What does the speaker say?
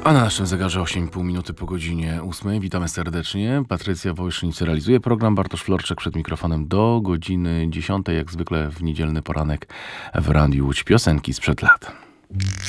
A na naszym zegarze 8,5 minuty po godzinie 8. Witamy serdecznie. Patrycja Wojsznic realizuje program. Bartosz Florczak przed mikrofonem do godziny 10. Jak zwykle w niedzielny poranek w Radiu Łódź. Piosenki sprzed lat.